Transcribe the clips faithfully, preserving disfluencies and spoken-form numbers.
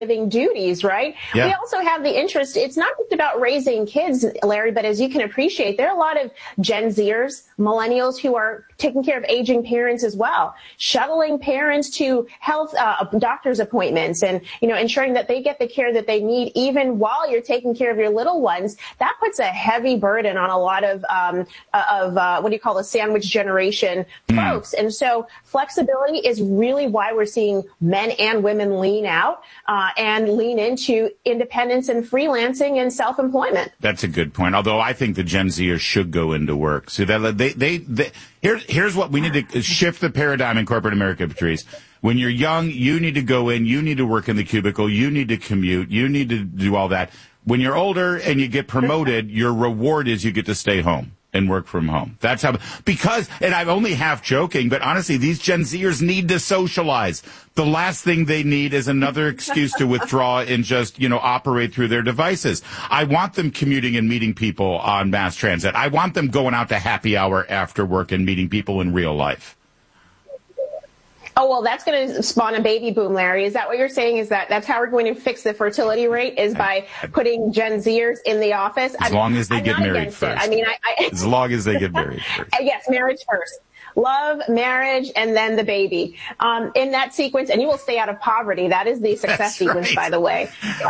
living duties, right? Yeah. We also have the interest. It's not just about raising kids, Larry, but as you can appreciate, there are a lot of Gen Zers, millennials who are taking care of aging parents as well, shuttling parents to health uh, doctor's appointments and, you know, ensuring that they get the care that they need even while you're taking care of your little ones. That puts a heavy burden on a lot of, um, of uh, what do you call the sandwich generation mm. folks. And so flexibility is really why we're seeing men and women lean out uh, and lean into independence and freelancing and self-employment. That's a good point. Although I think the Gen Zers should go into work. So that they, they, they, here's, here's what we need to shift the paradigm in corporate America, Patrice. When you're young, you need to go in, you need to work in the cubicle, you need to commute, you need to do all that. When you're older and you get promoted, your reward is you get to stay home and work from home. That's how, because, and I'm only half joking, but honestly, these Gen Zers need to socialize. The last thing they need is another excuse to withdraw and just, you know, operate through their devices. I want them commuting and meeting people on mass transit. I want them going out to happy hour after work and meeting people in real life. Oh, well, that's going to spawn a baby boom, Larry. Is that what you're saying? Is that that's how we're going to fix the fertility rate, is by putting Gen Zers in the office? As I'm, long as they I'm get married first. It. I mean, I, I, as long as they get married first. Yes, marriage first. Love, marriage, and then the baby. Um, in that sequence, and you will stay out of poverty. That is the success That's sequence, right. by the way.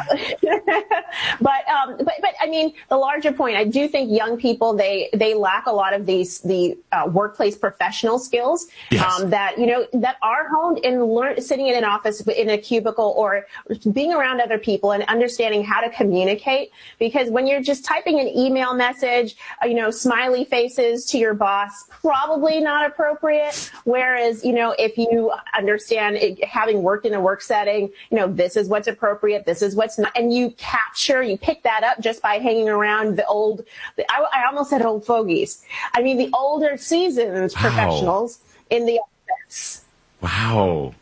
but, um, but, but I mean, the larger point, I do think young people, they, they lack a lot of these, the, uh, workplace professional skills, yes. um, that, you know, that are honed in learn, sitting in an office in a cubicle or being around other people and understanding how to communicate. Because when you're just typing an email message, uh, you know, smiley faces to your boss, probably not appropriate. Whereas, you know, if you understand it, having worked in a work setting, you know, this is what's appropriate, this is what's not, and you capture, you pick that up just by hanging around the old, the, I, I almost said old fogies. I mean, the older seasoned wow. professionals in the office. Wow.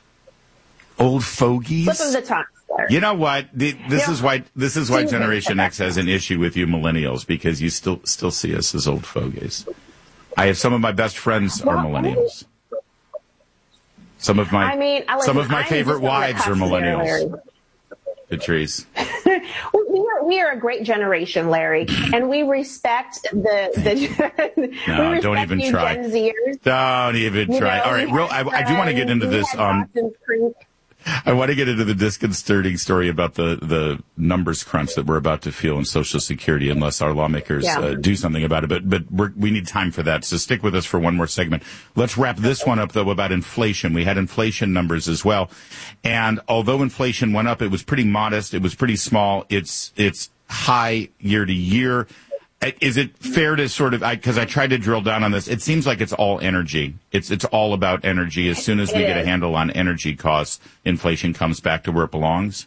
Old fogies? Flip of the tongue. You know what? The, this yeah. is why this is why Generation X has an issue with you millennials, because you still still see us as old fogies. I have some of my best friends are millennials. Some of my I mean, I like, some of my I'm favorite wives are millennials. There, Patrice. we, are, we are a great generation, Larry, and we respect the the. No, we respect don't even you try. Gen Zers. Don't even you try. know, All right, real. I, I do want to get into this. Um, I want to get into the disconcerting story about the, the numbers crunch that we're about to feel in Social Security unless our lawmakers yeah. uh, do something about it. But but we're, we need time for that. So stick with us for one more segment. Let's wrap this one up, though, about inflation. We had inflation numbers as well. And although inflation went up, it was pretty modest. It was pretty small. It's it's high year to year. Is it fair to sort of, because I, I tried to drill down on this, it seems like it's all energy. It's it's all about energy. As soon as we get a handle on energy costs, inflation comes back to where it belongs.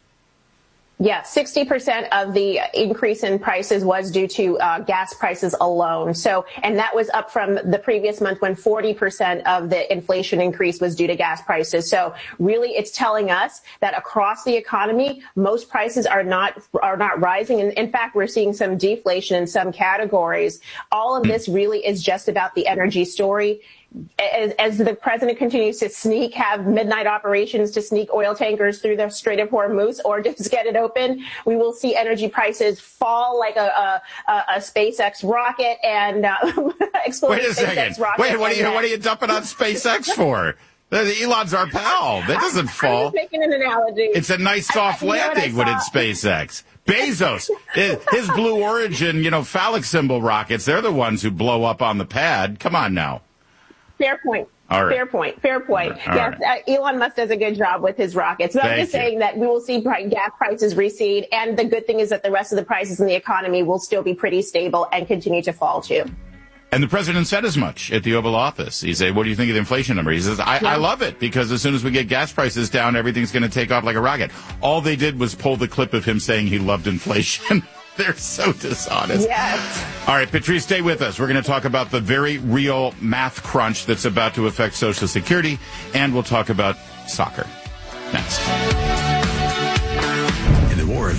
Yeah, sixty percent of the increase in prices was due to uh, gas prices alone. So, and that was up from the previous month when forty percent of the inflation increase was due to gas prices. So really, it's telling us that across the economy, most prices are not are not rising. And in fact, we're seeing some deflation in some categories. All of this really is just about the energy story. As, as the president continues to sneak, have midnight operations to sneak oil tankers through the Strait of Hormuz or just get it open, we will see energy prices fall like a, a, a SpaceX rocket and uh, explode. Wait a second. Wait, what are you what are you dumping on SpaceX for? Elon's our pal. That doesn't I, fall. I'm just making an analogy. It's a nice soft I, landing when it's SpaceX. Bezos, his, his Blue Origin, you know, phallic symbol rockets, they're the ones who blow up on the pad. Come on now. Fair point. All right. Fair point. Fair point. All yes, right. uh, Elon Musk does a good job with his rockets. But Thank I'm just you. saying that we will see gas prices recede, and the good thing is that the rest of the prices in the economy will still be pretty stable and continue to fall too. And the president said as much at the Oval Office. He said, what do you think of the inflation number? He says, I, yeah. I love it, because as soon as we get gas prices down, everything's going to take off like a rocket. All they did was pull the clip of him saying he loved inflation. They're so dishonest. Yes. All right, Patrice, stay with us. We're going to talk about the very real math crunch that's about to affect Social Security, and we'll talk about soccer next. In the war of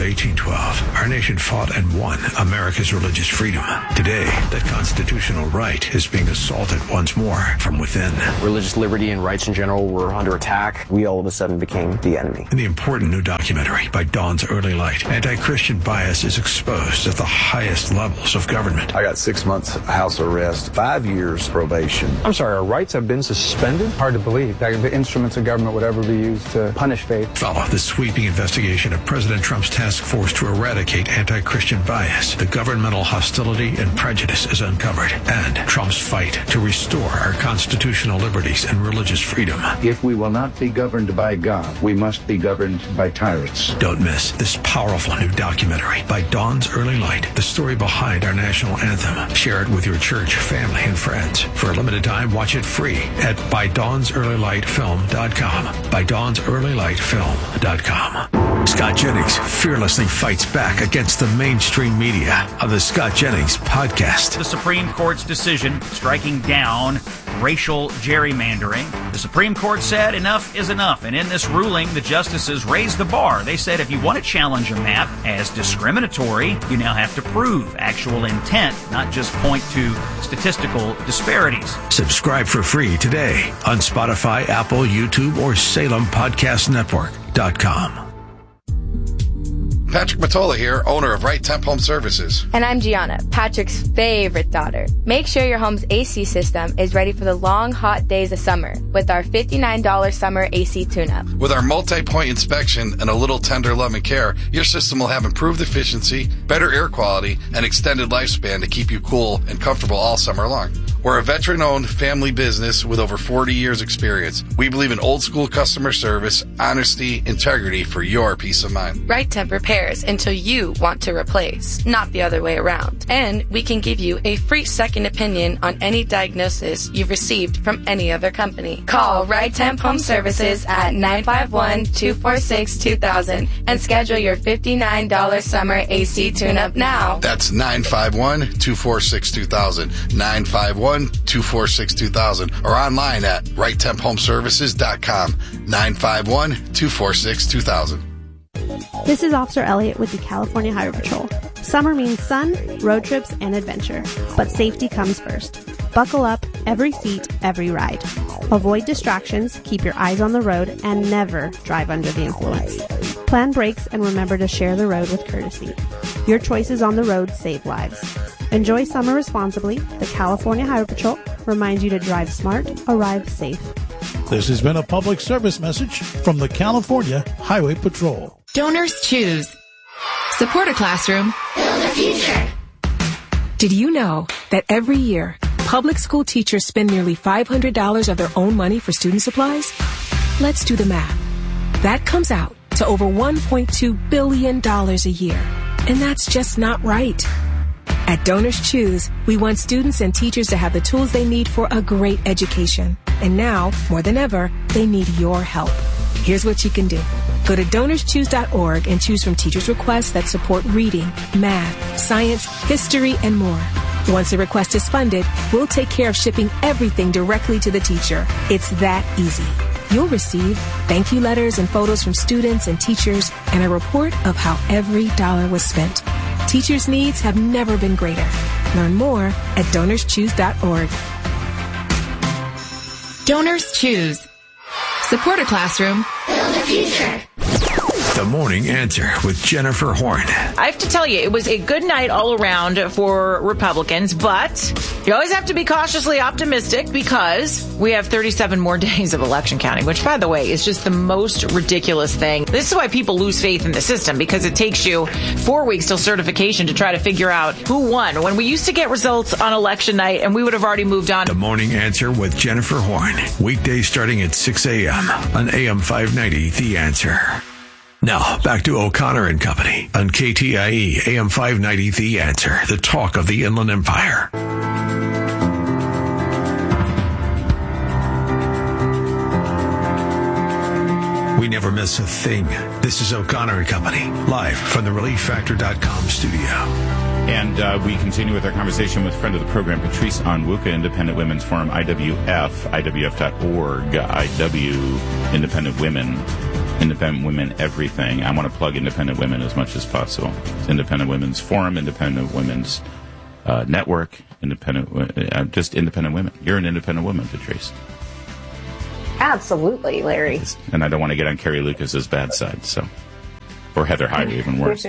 eighteen twelve, our nation fought and won America's religious freedom. Today, that constitutional right is being assaulted once more from within. Religious liberty and rights in general were under attack. We all of a sudden became the enemy. In the important new documentary by Dawn's Early Light, anti-Christian bias is exposed at the highest levels of government. I got six months house arrest, five years probation. I'm sorry, our rights have been suspended? Hard to believe that the instruments of government would ever be used to punish faith. Follow the sweeping investigation of President Trump's task force to eradicate anti-Christian bias. The governmental hostility and prejudice is uncovered, and Trump's fight to restore our constitutional liberties and religious freedom. If we will not be governed by God, we must be governed by tyrants. Don't miss this powerful new documentary by Dawn's Early Light, the story behind our national anthem. Share it with your church, family, and friends. For a limited time, watch it free at by dawns early light film dot com. by dawns early light film dot com. Scott Jennings fearlessly fights back against the mainstream media on the Scott Jennings Podcast. The Supreme Court's decision striking down racial gerrymandering. The Supreme Court said enough is enough, and in this ruling, the justices raised the bar. They said if you want to challenge a map as discriminatory, you now have to prove actual intent, not just point to statistical disparities. Subscribe for free today on Spotify, Apple, YouTube, or Salem Podcast Network dot com. Patrick Matola here, owner of Right Temp Home Services. And I'm Gianna, Patrick's favorite daughter. Make sure your home's A C system is ready for the long, hot days of summer with our fifty-nine dollars summer A C tune-up. With our multi-point inspection and a little tender loving care, your system will have improved efficiency, better air quality, and extended lifespan to keep you cool and comfortable all summer long. We're a veteran-owned family business with over forty years experience. We believe in old-school customer service, honesty, integrity for your peace of mind. Right Temp repairs until you want to replace, not the other way around. And we can give you a free second opinion on any diagnosis you've received from any other company. Call Right Temp Home Services at nine five one, two four six, two thousand and schedule your fifty-nine dollars summer A C tune-up now. That's nine five one, two four six, two thousand, nine five one, two four six, two thousand, or online at right temp home services dot com, nine five one, two four six, two thousand. This is Officer Elliott with the California Highway Patrol. Summer means sun, road trips, and adventure, but safety comes first. Buckle up, every seat, every ride. Avoid distractions, keep your eyes on the road, and never drive under the influence. Plan brakes and remember to share the road with courtesy. Your choices on the road save lives. Enjoy summer responsibly. The California Highway Patrol reminds you to drive smart, arrive safe. This has been a public service message from the California Highway Patrol. Donors Choose. Support a classroom. Build a future. Did you know that every year, public school teachers spend nearly five hundred dollars of their own money for student supplies? Let's do the math. That comes out to over one point two billion dollars a year. And that's just not right. At Donors Choose, we want students and teachers to have the tools they need for a great education. And now, more than ever, they need your help. Here's what you can do. Go to donors choose dot org and choose from teachers' requests that support reading, math, science, history, and more. Once a request is funded, we'll take care of shipping everything directly to the teacher. It's that easy. You'll receive thank you letters and photos from students and teachers and a report of how every dollar was spent. Teachers' needs have never been greater. Learn more at donors choose dot org. Donors Choose. Support a classroom. Build a future. The Morning Answer with Jennifer Horn. I have to tell you, it was a good night all around for Republicans, but you always have to be cautiously optimistic because we have thirty-seven more days of election counting, which, by the way, is just the most ridiculous thing. This is why people lose faith in the system, because it takes you four weeks till certification to try to figure out who won. When we used to get results on election night and we would have already moved on. The Morning Answer with Jennifer Horn. Weekdays starting at six a.m. on A M five ninety, The Answer. Now, back to O'Connor and Company on K T I E A M five ninety, The Answer, the talk of the Inland Empire. We never miss a thing. This is O'Connor and Company, live from the relief factor dot com studio. And uh, we continue with our conversation with friend of the program, Patrice Onwuka, Independent Women's Forum, I W F, I W F dot org, I W, Independent Women. Independent Women Everything. I want to plug Independent Women as much as possible. It's Independent Women's Forum, Independent Women's uh, Network, Independent, uh, just Independent Women. You're an independent woman, Patrice. Absolutely, Larry. And I don't want to get on Carrie Lucas's bad side, so. Or Heather Heyer, even worse.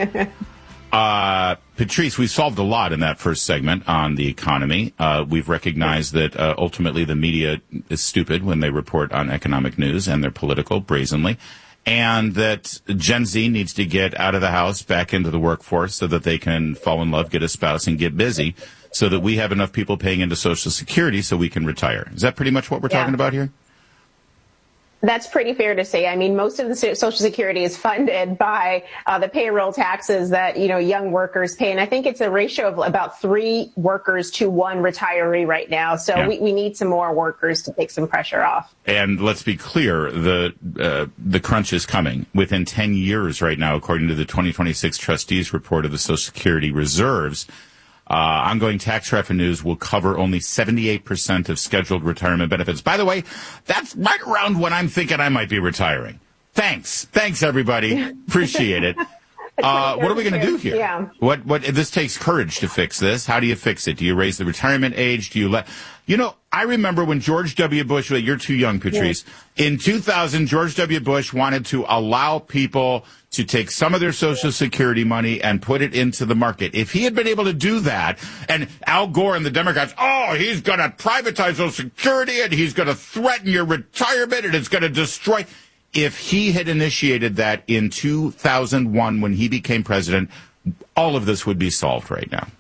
Uh, Patrice, we solved a lot in that first segment on the economy. Uh, we've recognized that uh, ultimately the media is stupid when they report on economic news, and they're political brazenly, and that Gen Z needs to get out of the house, back into the workforce so that they can fall in love, get a spouse, and get busy so that we have enough people paying into Social Security so we can retire. Is that pretty much what we're yeah. talking about here? That's pretty fair to say. I mean, most of the Social Security is funded by uh, the payroll taxes that, you know, young workers pay. And I think it's a ratio of about three workers to one retiree right now. So yeah. we, we need some more workers to take some pressure off. And let's be clear, the uh, the crunch is coming. Within ten years right now, according to the twenty twenty-six trustees report of the Social Security reserves, Uh, ongoing tax revenues will cover only seventy-eight percent of scheduled retirement benefits. By the way, that's right around when I'm thinking I might be retiring. Thanks. Thanks, everybody. Appreciate it. Uh, what are we going to do here? Yeah. What, what, this takes courage to fix this. How do you fix it? Do you raise the retirement age? Do you let, you know, I remember when George W. Bush, you're too young, Patrice. Yeah. In two thousand, George W. Bush wanted to allow people to take some of their Social Security money and put it into the market. If he had been able to do that, and Al Gore and the Democrats, oh, he's going to privatize Social Security and he's going to threaten your retirement and it's going to destroy. If he had initiated that in two thousand one when he became president, all of this would be solved right now.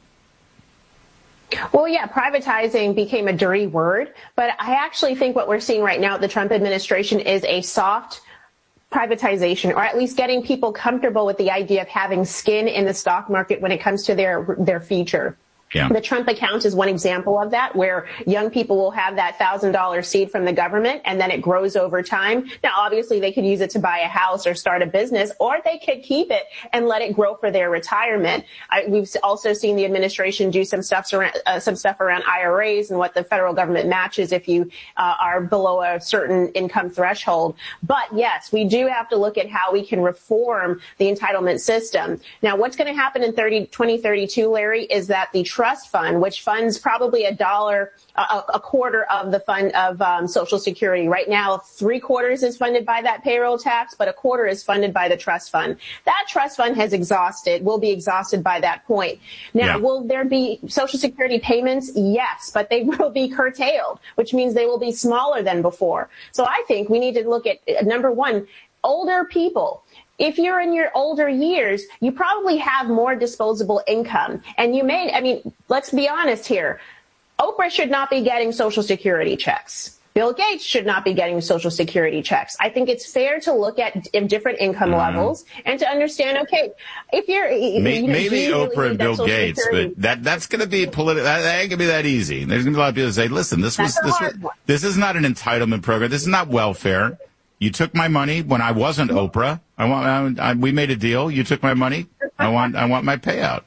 Well, yeah, privatizing became a dirty word, but I actually think what we're seeing right now at the Trump administration is a soft privatization, or at least getting people comfortable with the idea of having skin in the stock market when it comes to their their future. Yeah. The Trump account is one example of that, where young people will have that one thousand dollars seed from the government, and then it grows over time. Now, obviously, they could use it to buy a house or start a business, or they could keep it and let it grow for their retirement. I, we've also seen the administration do some stuff around, uh, some stuff around I R As and what the federal government matches if you uh, are below a certain income threshold. But, yes, we do have to look at how we can reform the entitlement system. Now, what's going to happen in twenty thirty-two, Larry, is that the trust fund, which funds probably a dollar, a, a quarter of the fund of um, Social Security. Right now, three quarters is funded by that payroll tax, but a quarter is funded by the trust fund. That trust fund has exhausted, will be exhausted by that point. Now, yeah. will there be Social Security payments? Yes, but they will be curtailed, which means they will be smaller than before. So I think we need to look at, number one, older people. If you're in your older years, you probably have more disposable income. And you may, I mean, let's be honest here. Oprah should not be getting Social Security checks. Bill Gates should not be getting Social Security checks. I think it's fair to look at different income mm-hmm. levels and to understand, okay, if you're... Maybe, you know, maybe you Oprah really and Bill Gates, Security. but that that's going to be political. That, that ain't going to be that easy. There's going to be a lot of people that say, listen, this was this was, this is not an entitlement program. This is not welfare. You took my money when I wasn't Oprah. I want. I, I, we made a deal. You took my money. I want. I want my payout.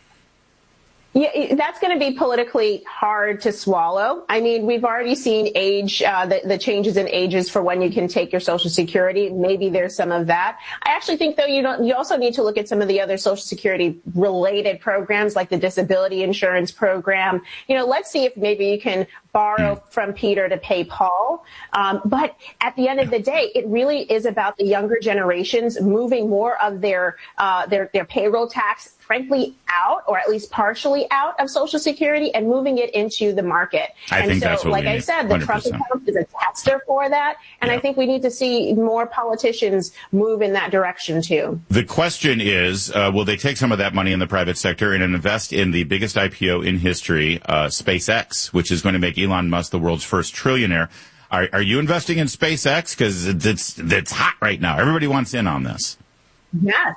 Yeah, that's going to be politically hard to swallow. I mean, we've already seen age, uh, the, the changes in ages for when you can take your Social Security. Maybe there's some of that. I actually think, though, you don't. You also need to look at some of the other Social Security related programs, like the disability insurance program. You know, let's see if maybe you can borrow mm. from Peter to pay Paul. Um, but at the end of the day, it really is about the younger generations moving more of their uh, their their payroll tax, frankly, out, or at least partially out of Social Security, and moving it into the market. I and think so, that's what like we I need. said, the Trump account is a tester for that. And yeah. I think we need to see more politicians move in that direction, too. The question is, uh, will they take some of that money in the private sector and invest in the biggest I P O in history, uh, SpaceX, which is going to make Elon Musk the world's first trillionaire? Are, are you investing in SpaceX? Because it's, it's hot right now. Everybody wants in on this. Yes.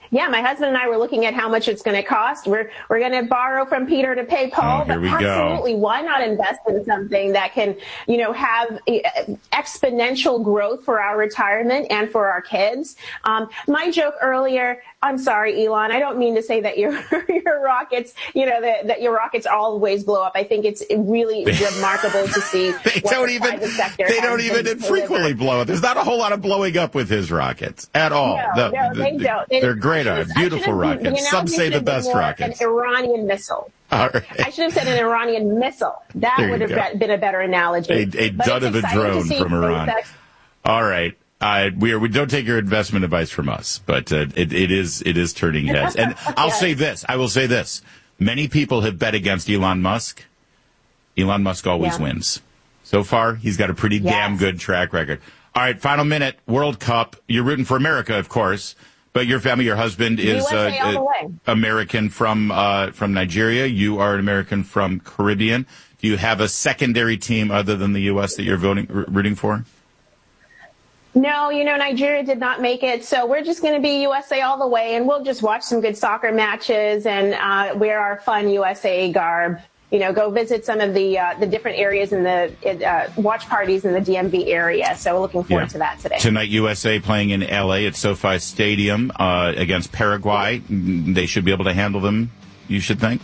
Yeah, my husband and I were looking at how much it's going to cost. We're we're going to borrow from Peter to pay Paul. Oh, here but we absolutely, go. Why not invest in something that can, you know, have exponential growth for our retirement and for our kids? Um, my joke earlier, I'm sorry, Elon, I don't mean to say that your your rockets, you know, that, that your rockets always blow up. I think it's really remarkable to see. They what don't the even. private sector They don't has even been infrequently delivered. blow up. There's not a whole lot of blowing up with his rockets at all. No, The- no, the- they don't. They They're don't. great, I uh, should- beautiful I should have- rockets. the Some say analogy the should be best more rockets. An Iranian missile. All right. I should have said an Iranian missile. That There you would have go. be- been a better analogy. A, a But it's dud of a exciting to drone see from Iran. SpaceX. All right. Uh, we are, we don't take your investment advice from us, but uh, it, it is it is turning heads. And I'll Yes. say this. I will say this. Many people have bet against Elon Musk. Elon Musk always Yeah. wins. So far, he's got a pretty Yes. damn good track record. All right, final minute. World Cup. You're rooting for America, of course, but your family, your husband is U S A all the way. American from uh, from Nigeria. You are an American from Caribbean. Do you have a secondary team other than the U S that you're voting r- rooting for? No, you know, Nigeria did not make it, so we're just going to be U S A all the way, and we'll just watch some good soccer matches and uh, wear our fun U S A garb. You know, go visit some of the uh, the different areas in the uh, watch parties in the D M V area. So we're looking forward Yeah. to that today. Tonight, U S A playing in L A at SoFi Stadium uh, against Paraguay. They should be able to handle them, you should think.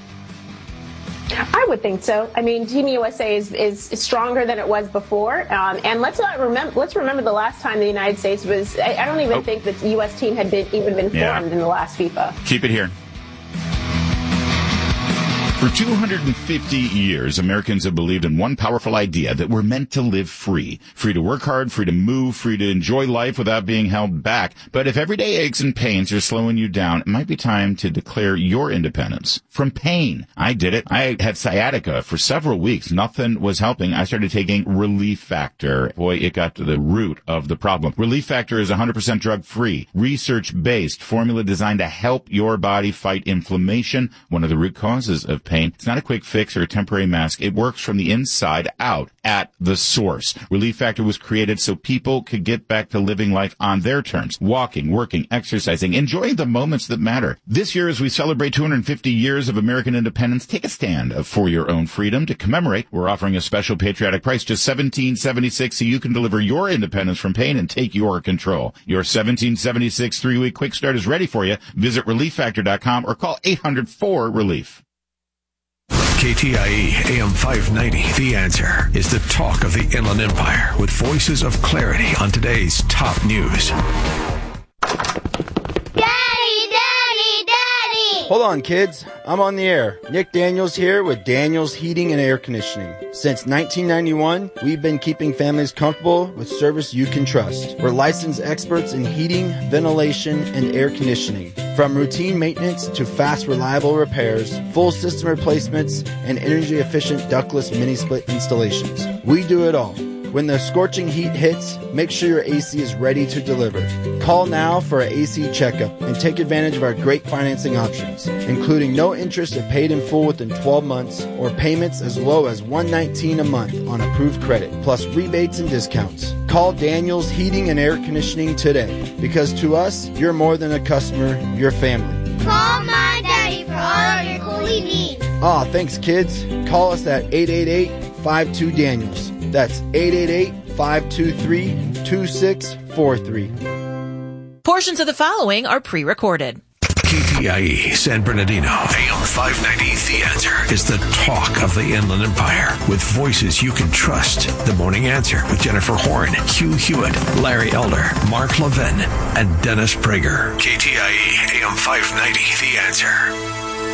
I would think so. I mean, Team U S A is, is, is stronger than it was before. Um, and let's not remember. Let's remember the last time the United States was. I, I don't even Oh. think the U S team had been even been Yeah. formed in the last FIFA. Keep it here. For two hundred fifty years, Americans have believed in one powerful idea, that we're meant to live free. Free to work hard, free to move, free to enjoy life without being held back. But if everyday aches and pains are slowing you down, it might be time to declare your independence from pain. I did it. I had sciatica for several weeks. Nothing was helping. I started taking Relief Factor. Boy, it got to the root of the problem. Relief Factor is one hundred percent drug-free, research-based formula designed to help your body fight inflammation, one of the root causes of pain. It's not a quick fix or a temporary mask. It works from the inside out at the source. Relief Factor was created so people could get back to living life on their terms, walking, working, exercising, enjoying the moments that matter. This year, as we celebrate two hundred fifty years of American independence, take a stand for your own freedom. To commemorate, we're offering a special patriotic price, just seventeen seventy-six, so you can deliver your independence from pain and take your control. Your seventeen seventy-six three-week quick start is ready for you. Visit relief factor dot com or call eight hundred four relief. K T I E A M five ninety. The Answer is the talk of the Inland Empire with voices of clarity on today's top news. Daddy, Daddy, Daddy! Hold on, kids. I'm on the air. Nick Daniels here with Daniels Heating and Air Conditioning. Since nineteen ninety-one, we've been keeping families comfortable with service you can trust. We're licensed experts in heating, ventilation, and air conditioning. From routine maintenance to fast, reliable repairs, full system replacements, and energy-efficient ductless mini-split installations. We do it all. When the scorching heat hits, make sure your A C is ready to deliver. Call now for an A C checkup and take advantage of our great financing options, including no interest if paid in full within twelve months or payments as low as one hundred nineteen dollars a month on approved credit, plus rebates and discounts. Call Daniels Heating and Air Conditioning today, because to us, you're more than a customer, you're family. Call my daddy for all of your cooling needs. Aw, thanks kids. Call us at eight eight eight, five two, Daniels. That's eight eight eight, five two three, two six four three. Portions of the following are pre-recorded. K T I E San Bernardino, A M five ninety. The Answer is the talk of the Inland Empire with voices you can trust. The Morning Answer with Jennifer Horn, Hugh Hewitt, Larry Elder, Mark Levin, and Dennis Prager. K T I E A M five ninety. The Answer.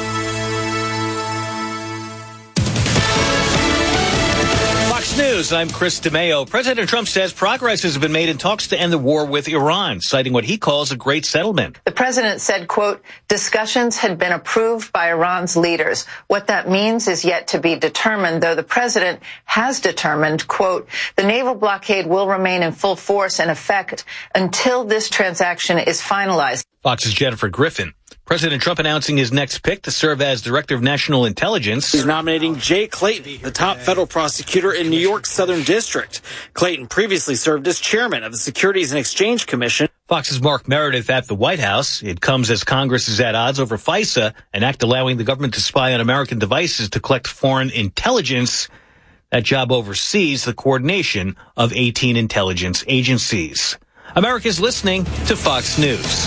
Fox News, I'm Chris DeMeo. President Trump says progress has been made in talks to end the war with Iran, citing what he calls a great settlement. The president said, quote, discussions had been approved by Iran's leaders. What that means is yet to be determined, though the president has determined, quote, the naval blockade will remain in full force and effect until this transaction is finalized. Fox's Jennifer Griffin. President Trump announcing his next pick to serve as Director of National Intelligence. He's nominating Jay Clayton, the top federal prosecutor in New York's Southern District. Clayton previously served as chairman of the Securities and Exchange Commission. Fox's Mark Meredith at the White House. It comes as Congress is at odds over FISA, an act allowing the government to spy on American devices to collect foreign intelligence. That job oversees the coordination of eighteen intelligence agencies. America's listening to Fox News.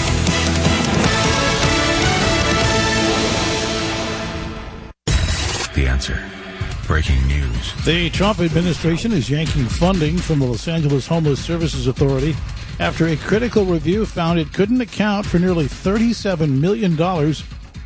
The Answer. Breaking news. The Trump administration is yanking funding from the Los Angeles Homeless Services Authority after a critical review found it couldn't account for nearly thirty-seven million dollars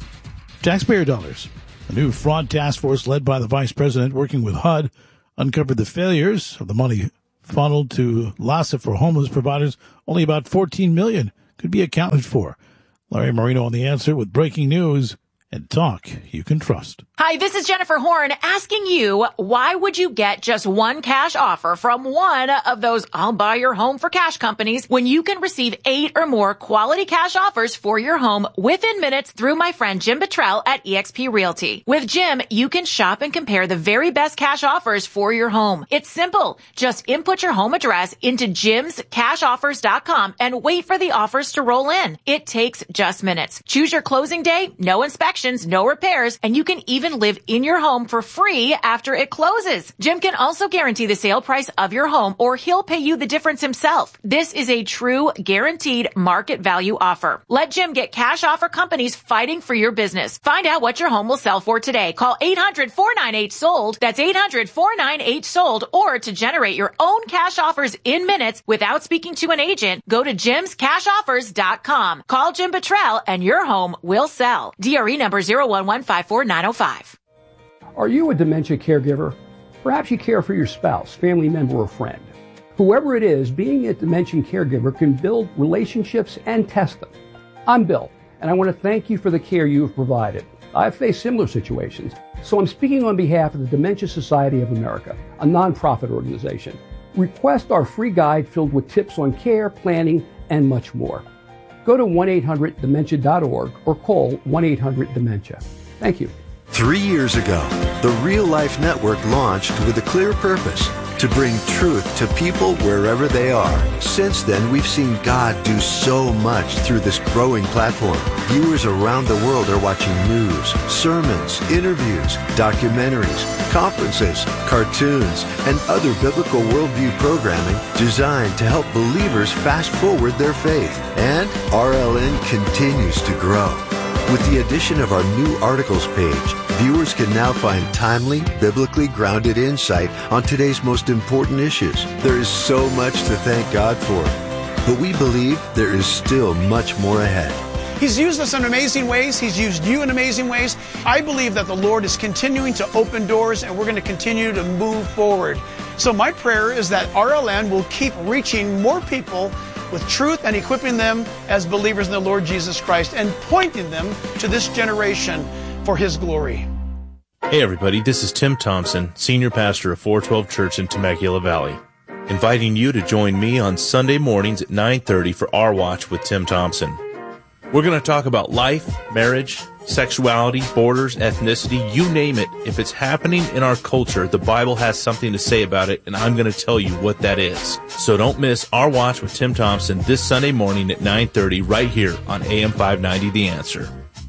taxpayer dollars. A new fraud task force led by the vice president working with H U D uncovered the failures of the money funneled to LAHSA for homeless providers. Only about fourteen million dollars could be accounted for. Larry Marino on The Answer with breaking news and talk you can trust. Hi, this is Jennifer Horn asking you, why would you get just one cash offer from one of those I'll buy your home for cash companies when you can receive eight or more quality cash offers for your home within minutes through my friend Jim Bottrell at eXp Realty. With Jim, you can shop and compare the very best cash offers for your home. It's simple. Just input your home address into jims cash offers dot com and wait for the offers to roll in. It takes just minutes. Choose your closing day, no inspections, no repairs, and you can even live in your home for free after it closes. Jim can also guarantee the sale price of your home, or he'll pay you the difference himself. This is a true guaranteed market value offer. Let Jim get cash offer companies fighting for your business. Find out what your home will sell for today. Call eight hundred, four nine eight, sold. That's eight hundred, four nine eight, sold. Or to generate your own cash offers in minutes without speaking to an agent, go to jims cash offers dot com. Call Jim Bottrell and your home will sell. D R E number zero one one five four nine zero five. Are you a dementia caregiver? Perhaps you care for your spouse, family member, or friend. Whoever it is, being a dementia caregiver can build relationships and test them. I'm Bill, and I want to thank you for the care you have provided. I've faced similar situations, so I'm speaking on behalf of the Dementia Society of America, a nonprofit organization. Request our free guide filled with tips on care, planning, and much more. Go to one eight hundred dementia dot org or call one eight hundred dementia. Thank you. Three years ago, the Real Life Network launched with a clear purpose: to bring truth to people wherever they are. Since then, we've seen God do so much through this growing platform. Viewers around the world are watching news, sermons, interviews, documentaries, conferences, cartoons, and other biblical worldview programming designed to help believers fast forward their faith. And R L N continues to grow. With the addition of our new articles page, viewers can now find timely, biblically grounded insight on today's most important issues. There is so much to thank God for, but we believe there is still much more ahead. He's used us in amazing ways. He's used you in amazing ways. I believe that the Lord is continuing to open doors, and we're going to continue to move forward. So my prayer is that R L N will keep reaching more people with truth and equipping them as believers in the Lord Jesus Christ and pointing them to this generation for His glory. Hey everybody, this is Tim Thompson, Senior Pastor of four twelve Church in Temecula Valley, inviting you to join me on Sunday mornings at nine thirty for Our Watch with Tim Thompson. We're going to talk about life, marriage, sexuality, borders, ethnicity, you name it. If it's happening in our culture, the Bible has something to say about it, and I'm going to tell you what that is. So don't miss Our Watch with Tim Thompson this Sunday morning at nine thirty right here on A M five ninety The Answer.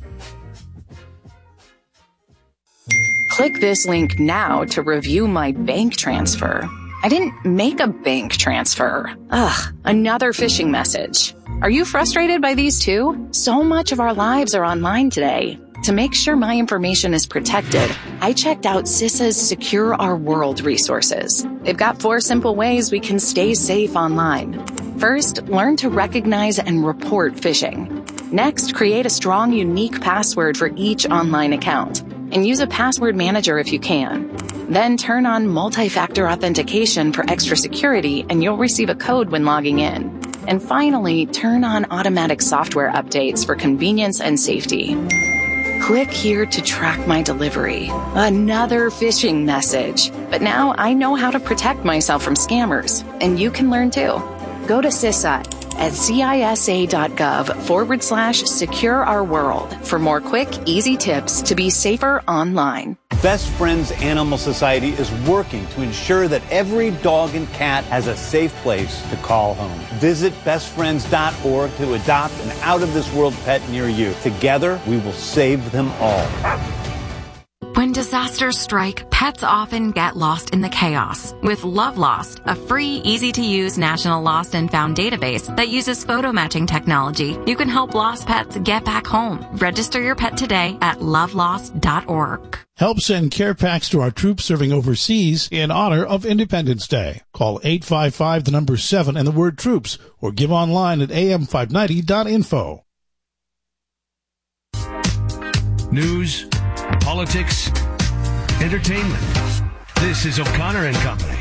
Click this link now to review my bank transfer. I didn't make a bank transfer. Ugh, another phishing message. Are you frustrated by these too? So much of our lives are online today. To make sure my information is protected, I checked out CISA's Secure Our World resources. They've got four simple ways we can stay safe online. First, learn to recognize and report phishing. Next, create a strong, unique password for each online account, and use a password manager if you can. Then turn on multi-factor authentication for extra security, and you'll receive a code when logging in. And finally, turn on automatic software updates for convenience and safety. Click here to track my delivery. Another phishing message. But now I know how to protect myself from scammers, and you can learn too. Go to CISA, at cisa.gov forward slash secure our world for more quick, easy tips to be safer online. Best Friends Animal Society is working to ensure that every dog and cat has a safe place to call home. Visit best friends dot org to adopt an out-of-this-world pet near you. Together, we will save them all. When disasters strike, pets often get lost in the chaos. With Love Lost, a free, easy-to-use national lost and found database that uses photo matching technology, you can help lost pets get back home. Register your pet today at love lost dot org. Help send care packs to our troops serving overseas in honor of Independence Day. Call eight five five, the number seven, and the word troops, or give online at a m five ninety dot info. News, politics, entertainment. This is O'Connor and Company.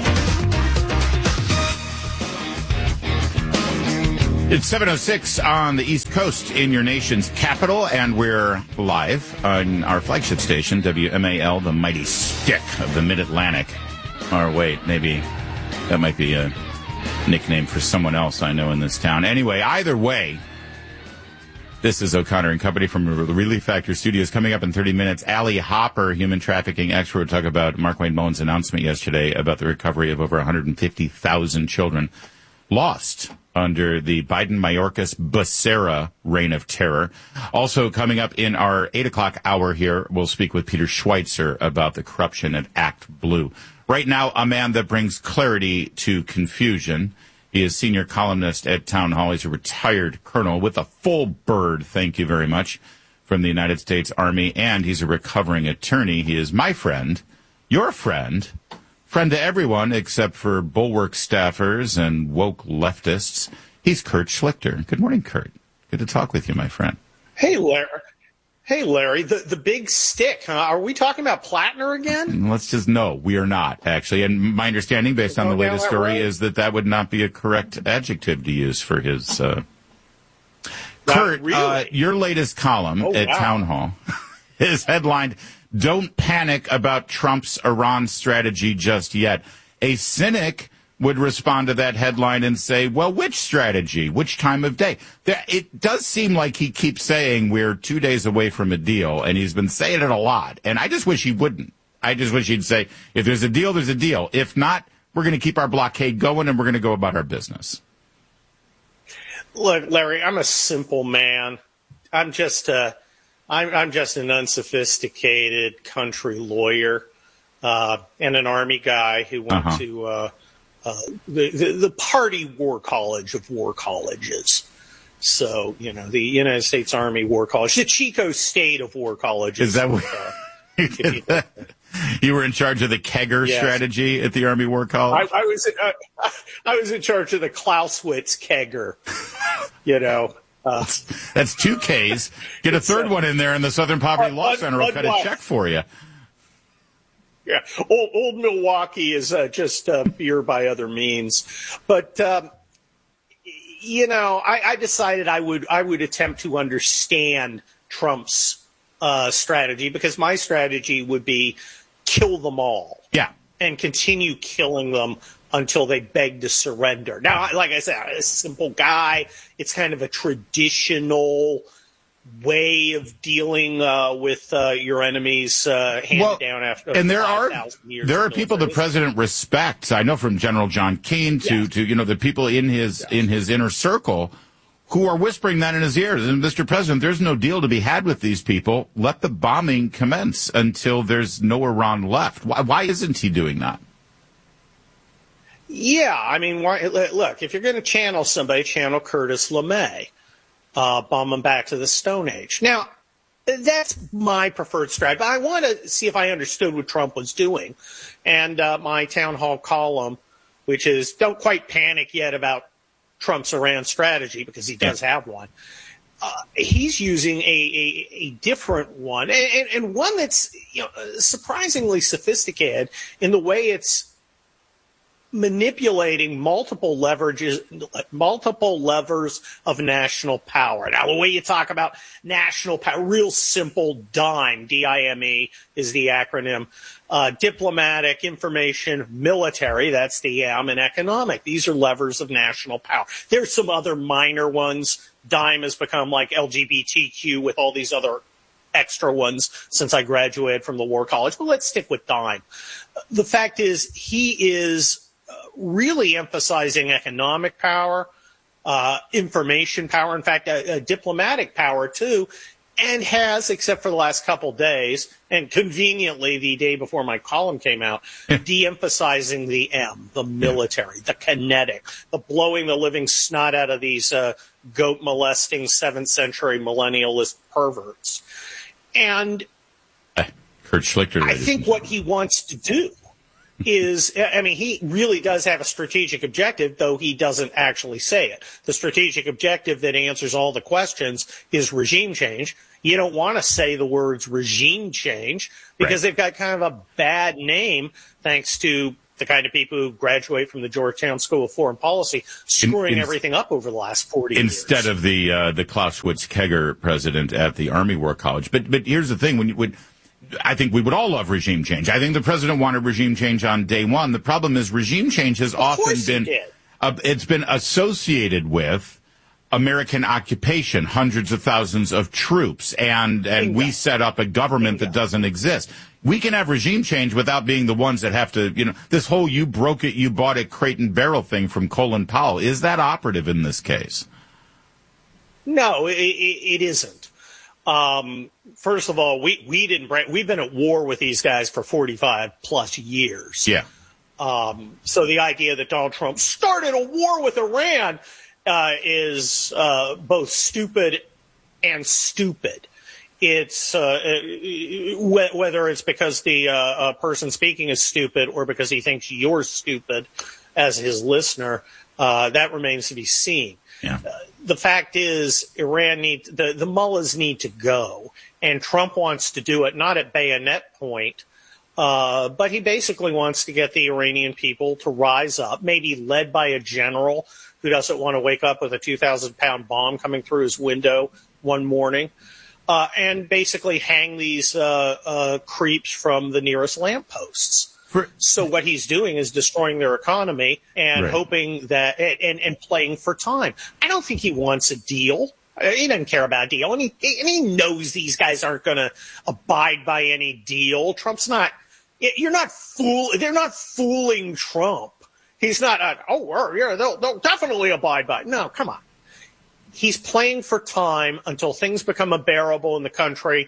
It's seven oh six on the East Coast in your nation's capital, and we're live on our flagship station, W M A L, the mighty stick of the Mid-Atlantic. Or wait, maybe that might be a nickname for someone else I know in this town. Anyway, either way, this is O'Connor and Company from the Relief Factor Studios. Coming up in thirty minutes, Allie Hopper, human trafficking expert, will talk about Markwayne Mullins' announcement yesterday about the recovery of over one hundred fifty thousand children lost under the Biden-Mayorkas Becerra reign of terror. Also coming up in our eight o'clock hour here, we'll speak with Peter Schweitzer about the corruption at Act Blue. Right now, a man that brings clarity to confusion. He is senior columnist at Town Hall. He's a retired colonel with a full bird, thank you very much, from the United States Army, and he's a recovering attorney. He is my friend, your friend, friend to everyone except for Bulwark staffers and woke leftists. He's Kurt Schlichter. Good morning, Kurt. Good to talk with you, my friend. Hey, Larry. Hey, Larry, the, the big stick, huh? Are we talking about Plattner again? Let's just know we are not, actually. And my understanding, based on the latest story, right? is that that would not be a correct adjective to use for his. Uh... Kurt, really? uh, your latest column Oh, at wow. Town Hall is headlined, "Don't Panic About Trump's Iran Strategy Just Yet." A cynic would respond to that headline and say, well, which strategy? Which time of day? It does seem like he keeps saying we're two days away from a deal, and he's been saying it a lot. And I just wish he wouldn't. I just wish he'd say, if there's a deal, there's a deal. If not, we're going to keep our blockade going, and we're going to go about our business. Look, Larry, I'm a simple man. I'm just a, I'm, I'm just an unsophisticated country lawyer uh, and an Army guy who went Uh-huh. to uh, uh, the, the the party war college of war colleges. So, you know, the United States Army War College, the Chico State of war colleges. Is that what uh, you were in charge of the Kegger Yes. strategy at the Army War College? I, I was uh, I was in charge of the Clausewitz Kegger. You know, uh, That's two Ks. Get a third one in there, and the Southern Poverty Law Bud- Center will Bud cut a Light. check for you. yeah, old, old Milwaukee is uh, just uh, beer by other means, but um, you know, I, I decided I would I would attempt to understand Trump's uh, strategy, because my strategy would be kill them all. Yeah. And continue killing them until they beg to surrender. Now, like I said, I'm a simple guy. It's kind of a traditional way of dealing uh, with uh, your enemies uh, handed Well, down after and there five are thousand years there of are people the military. president respects. I know, from General John Keane to, Yes. to you know the people in his in his inner circle who are whispering that in his ears. And Mister President, there's no deal to be had with these people. Let the bombing commence until there's no Iran left. Why, why isn't he doing that? Yeah, I mean, why, look, if you're going to channel somebody, channel Curtis LeMay, uh, bomb them back to the Stone Age. Now, that's my preferred strategy. But I want to see if I understood what Trump was doing. And uh, my town hall column, which is don't quite panic yet about Trump's Iran strategy, because he does have one. Uh, he's using a, a, a different one, and, and, and one that's, you know, surprisingly sophisticated in the way it's manipulating multiple leverages, multiple levers of national power. Now, the way you talk about national power, real simple, DIME, D I M E is the acronym, uh, diplomatic, information, military, that's the M, and economic. These are levers of national power. There's some other minor ones. DIME has become like L G B T Q with all these other extra ones since I graduated from the War College, but let's stick with DIME. The fact is, he is really emphasizing economic power, uh, information power, in fact, a, a diplomatic power too, and has, except for the last couple days, and conveniently the day before my column came out, de-emphasizing the M, the military, the kinetic, the blowing the living snot out of these uh, goat-molesting seventh century millennialist perverts. And Kurt Schlichter, I think what he wants to do is, I mean, he really does have a strategic objective, though he doesn't actually say it. The strategic objective that answers all the questions is regime change. You don't want to say the words regime change because right. they've got kind of a bad name thanks to the kind of people who graduate from the Georgetown School of Foreign Policy screwing in, in, everything up over the last forty instead years. Instead of the uh, the Clausewitz-Keger president at the Army War College. But but here's the thing, when you would I think we would all love regime change. I think the president wanted regime change on day one. The problem is regime change has of often been did. Uh, it's been associated with American occupation, hundreds of thousands of troops, and and Bingo. we set up a government Bingo. that doesn't exist. We can have regime change without being the ones that have to, you know, this whole you broke it, you bought it, crate and barrel thing from Colin Powell. Is that operative in this case? No, it, it, it isn't. Um, first of all, we, we didn't break, we've been at war with these guys for forty-five plus years. Yeah. Um, so the idea that Donald Trump started a war with Iran, uh, is, uh, both stupid and stupid. It's, uh, whether it's because the, uh, uh, person speaking is stupid or because he thinks you're stupid as his listener, uh, that remains to be seen. Yeah. Uh, the fact is, Iran need the the mullahs need to go, and Trump wants to do it not at bayonet point, uh, but he basically wants to get the Iranian people to rise up, maybe led by a general who doesn't want to wake up with a two thousand pound bomb coming through his window one morning, uh, and basically hang these uh, uh, creeps from the nearest lampposts. For, so what he's doing is destroying their economy and right. hoping that and, and playing for time. I don't think he wants a deal. He doesn't care about a deal, and he, and he knows these guys aren't going to abide by any deal. Trump's not. You're not fool. They're not fooling Trump. He's not. Uh, oh, yeah, they'll, they'll definitely abide by. No, come on. He's playing for time until things become unbearable in the country,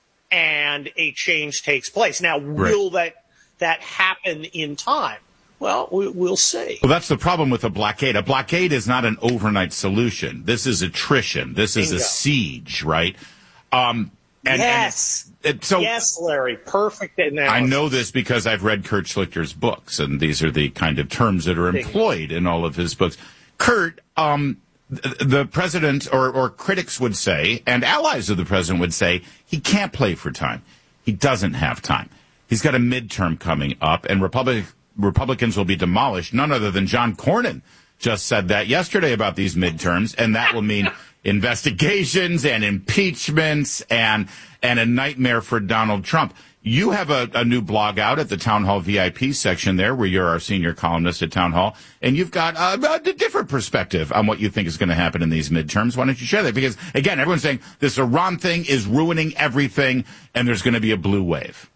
and a change takes place. Now, will right. that that happen in time? Well, we, we'll see. Well, that's the problem with a blockade. A blockade is not an overnight solution. This is attrition. This is Bingo. a siege, right? Um, and, yes. And it, so yes, Larry. Perfect analysis. I know this because I've read Kurt Schlichter's books, and these are the kind of terms that are employed in all of his books. Kurt, um, the, the president, or, or critics would say, and allies of the president would say, he can't play for time. He doesn't have time. He's got a midterm coming up, and Republic, Republicans will be demolished. None other than John Cornyn just said that yesterday about these midterms, and that will mean investigations and impeachments and and a nightmare for Donald Trump. You have a, a new blog out at the Town Hall V I P section there, where you're our senior columnist at Town Hall, and you've got a, a different perspective on what you think is going to happen in these midterms. Why don't you share that? Because, again, everyone's saying this Iran thing is ruining everything, and there's going to be a blue wave.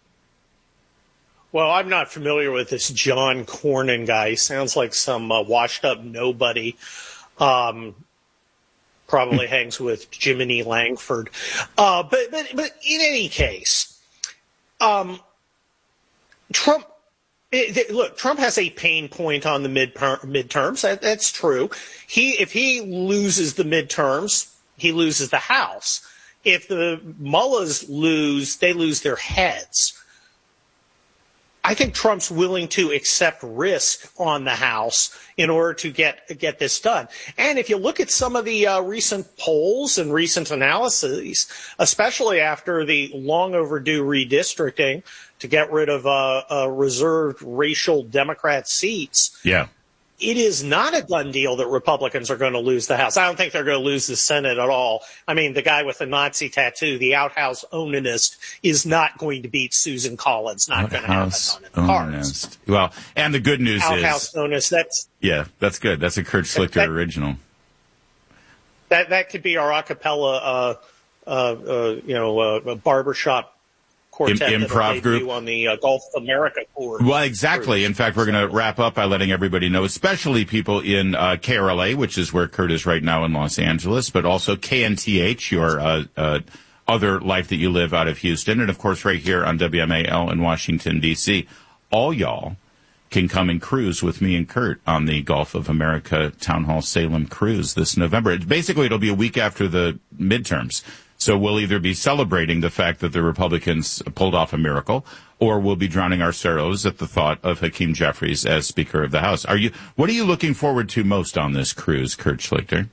Well, I'm not familiar with this John Cornyn guy. He sounds like some uh, washed-up nobody. Um, probably hangs with Jiminy Langford. Uh, but, but, but in any case, um, Trump, it, look, Trump has a pain point on the mid midterms. That, that's true. He, if he loses the midterms, he loses the House. If the mullahs lose, they lose their heads. I think Trump's willing to accept risk on the House in order to get get this done. And if you look at some of the uh, recent polls and recent analyses, especially after the long overdue redistricting to get rid of uh, uh, reserved racial Democrat seats, yeah, it is not a done deal that Republicans are going to lose the House. I don't think they're going to lose the Senate at all. I mean, the guy with the Nazi tattoo, the outhouse onanist, is not going to beat Susan Collins. Not going to have it on the cards. Well, and the good news outhouse is, onanist. That's yeah, that's good. That's a Kurt Schlichter that, original. That that could be our a cappella, uh, uh, uh, you know, uh, barbershop quartet Im- improv group on the uh, Gulf of America tour. Well, exactly. In fact, we're going to wrap up by letting everybody know, especially people in uh, K R L A, which is where Kurt is right now in Los Angeles, but also K N T H, your uh, uh, other life that you live out of Houston, and of course right here on W M A L in Washington, D C. All y'all can come and cruise with me and Kurt on the Gulf of America Town Hall Salem cruise this November. Basically, it'll be a week after the midterms. So we'll either be celebrating the fact that the Republicans pulled off a miracle, or we'll be drowning our sorrows at the thought of Hakeem Jeffries as Speaker of the House. Are you? What are you looking forward to most on this cruise, Kurt Schlichter?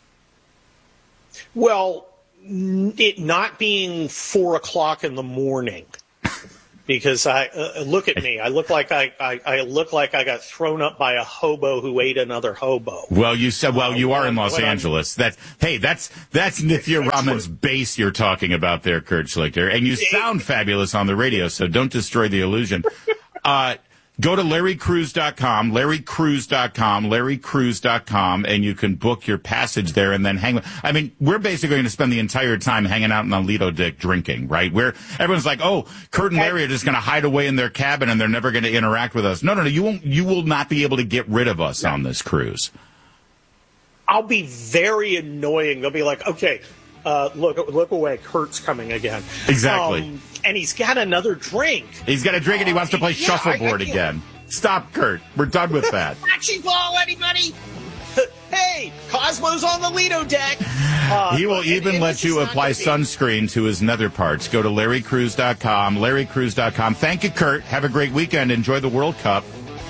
Well, it not being four o'clock in the morning. Because I uh, look at me, I look like I, I I look like I got thrown up by a hobo who ate another hobo. Well, you said, well, you are in Los When Angeles. That's hey, that's that's Nithya Raman's base you're talking about there, Kurt Schlichter, and you sound fabulous on the radio. So don't destroy the illusion. Uh, go to Larry Cruz dot com, Larry Cruz dot com, Larry Cruz dot com, and you can book your passage there and then hang. I mean, we're basically going to spend the entire time hanging out in the Lido Dick drinking, right? Where everyone's like, oh, Kurt and Larry are just going to hide away in their cabin and they're never going to interact with us. No, no, no. You won't. You will not be able to get rid of us on this cruise. I'll be very annoying. They'll be like, okay, uh, look, look away. Kurt's coming again. Exactly. Um, and he's got another drink. He's got a drink and he wants to play yeah, shuffleboard I, I again. Stop, Kurt. We're done with that. Action ball, anybody? Hey, Cosmo's on the Lido deck. Uh, he will and, even and let you apply be... sunscreen to his nether parts. Go to Larry Cruz dot com, Larry Cruz dot com. Thank you, Kurt. Have a great weekend. Enjoy the World Cup.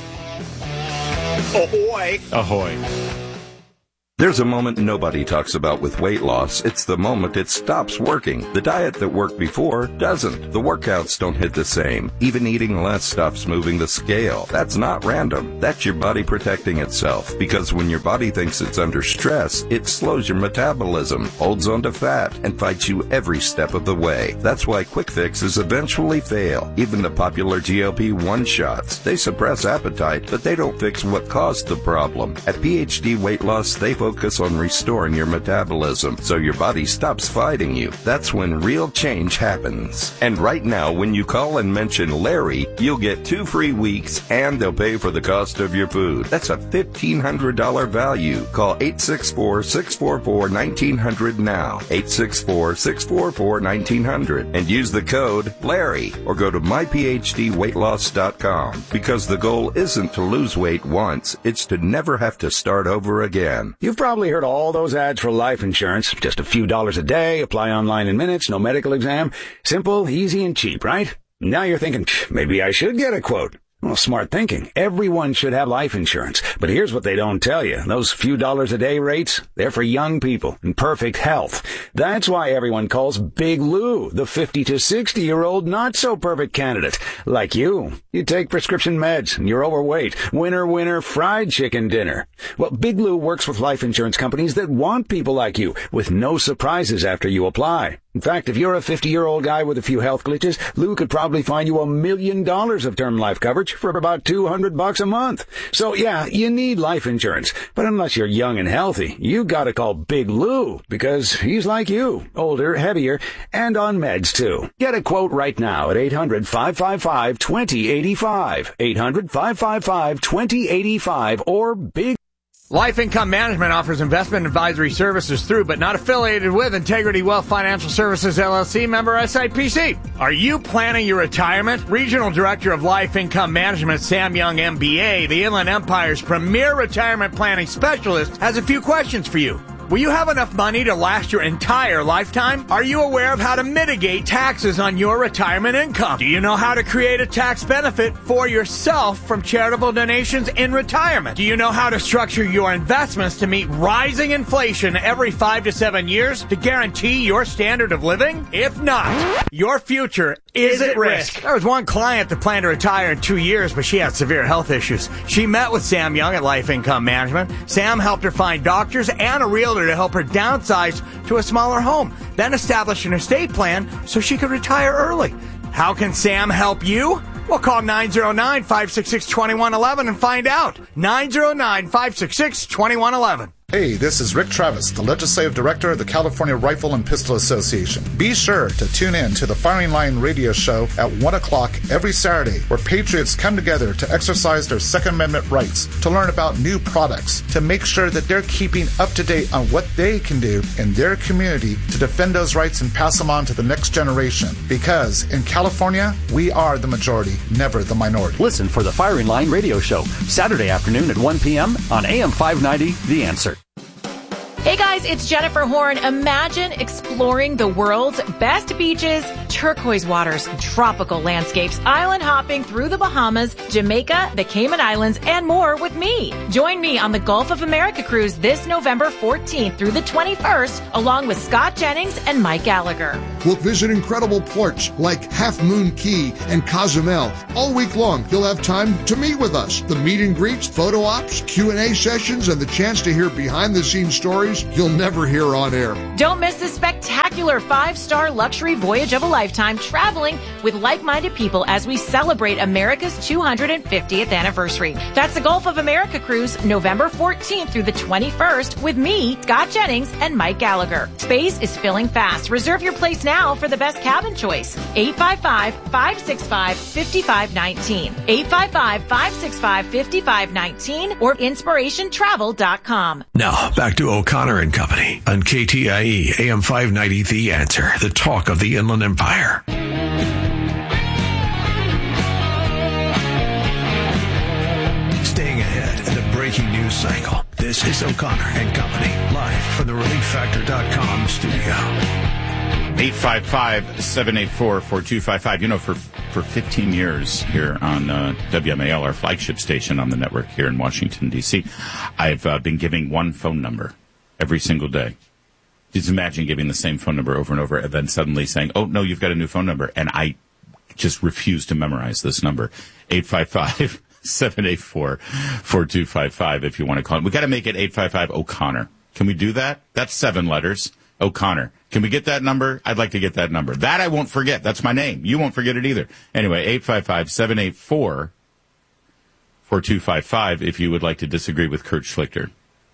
Ahoy. Ahoy. There's a moment nobody talks about with weight loss. It's the moment it stops working. The diet that worked before doesn't. The workouts don't hit the same. Even eating less stops moving the scale. That's not random. That's your body protecting itself. Because when your body thinks it's under stress, it slows your metabolism, holds onto fat, and fights you every step of the way. That's why quick fixes eventually fail. Even the popular G L P one shots. They suppress appetite, but they don't fix what caused the problem. At P H D Weight Loss, they focus on restoring your metabolism so your body stops fighting you. That's when real change happens. And right now, when you call and mention Larry, you'll get two free weeks and they'll pay for the cost of your food. That's a fifteen hundred dollars value. Call eight six four, six four four, one nine zero zero now. eight six four, six four four, one nine zero zero and use the code Larry or go to my P H D weight loss dot com because the goal isn't to lose weight once, it's to never have to start over again. You've probably heard all those ads for life insurance. Just a few dollars a day, apply online in minutes, no medical exam. Simple, easy, and cheap, right? Now you're thinking, maybe I should get a quote. Well, smart thinking. Everyone should have life insurance. But here's what they don't tell you. Those few dollars a day rates, they're for young people in perfect health. That's why everyone calls Big Lou the fifty to sixty year old not so perfect candidate. Like you. You take prescription meds and you're overweight. Winner, winner, fried chicken dinner. Well, Big Lou works with life insurance companies that want people like you with no surprises after you apply. In fact, if you're a fifty-year-old guy with a few health glitches, Lou could probably find you a million dollars of term life coverage for about two hundred bucks a month. So yeah, you need life insurance. But unless you're young and healthy, you gotta call Big Lou because he's like you, older, heavier, and on meds too. Get a quote right now at eight hundred, five five five, two zero eight five. eight hundred, five five five, two zero eight five or Big Life Income Management offers investment advisory services through, but not affiliated with, Integrity Wealth Financial Services, L L C, member S I P C. Are you planning your retirement? Regional Director of Life Income Management, Sam Young, M B A, the Inland Empire's premier retirement planning specialist, has a few questions for you. Will you have enough money to last your entire lifetime? Are you aware of how to mitigate taxes on your retirement income? Do you know how to create a tax benefit for yourself from charitable donations in retirement? Do you know how to structure your investments to meet rising inflation every five to seven years to guarantee your standard of living? If not, your future is at risk. There was one client that planned to retire in two years, but she had severe health issues. She met with Sam Young at Life Income Management. Sam helped her find doctors and a realtor to help her downsize to a smaller home, then establish an estate plan so she could retire early. How can Sam help you? Well, call nine oh nine, five six six, two one one one and find out. nine oh nine, five six six, two one one one. Hey, this is Rick Travis, the Legislative Director of the California Rifle and Pistol Association. Be sure to tune in to the Firing Line radio show at one o'clock every Saturday, where patriots come together to exercise their Second Amendment rights, to learn about new products, to make sure that they're keeping up to date on what they can do in their community to defend those rights and pass them on to the next generation. Because in California, we are the majority, never the minority. Listen for the Firing Line radio show, Saturday afternoon at one p.m. on A M five ninety, The Answer. Hey guys, it's Jennifer Horn. Imagine exploring the world's best beaches, turquoise waters, tropical landscapes, island hopping through the Bahamas, Jamaica, the Cayman Islands, and more with me. Join me on the Gulf of America cruise this November fourteenth through the twenty-first, along with Scott Jennings and Mike Gallagher. We'll visit incredible ports like Half Moon Key and Cozumel. All week long, you'll have time to meet with us. The meet and greets, photo ops, Q and A sessions, and the chance to hear behind-the-scenes stories you'll never hear on air. Don't miss this spectacular five-star luxury voyage of a lifetime, traveling with like-minded people as we celebrate America's two hundred fiftieth anniversary. That's the Gulf of America cruise, November fourteenth through the twenty-first, with me, Scott Jennings, and Mike Gallagher. Space is filling fast. Reserve your place now for the best cabin choice. eight five five, five six five, five five one nine. eight five five, five six five, five five one nine or inspiration travel dot com. Now, back to O'Connor and Company on K T I E A M five ninety, The Answer, the talk of the Inland Empire. Staying ahead in the breaking news cycle, this is O'Connor and Company, live from the relief factor dot com studio. eight five five, seven eight four, four two five five. You know, for for fifteen years here on uh, W M A L, our flagship station on the network here in Washington, D C, I've uh, been giving one phone number every single day. Just imagine giving the same phone number over and over and then suddenly saying, oh, no, you've got a new phone number. And I just refuse to memorize this number. eight five five, seven eight four, four two five five if you want to call it. We got to make it eight five five O'Connor. Can we do that? That's seven letters. O'Connor. Can we get that number? I'd like to get that number. That I won't forget. That's my name. You won't forget it either. Anyway, eight five five, seven eight four, four two five five if you would like to disagree with Kurt Schlichter.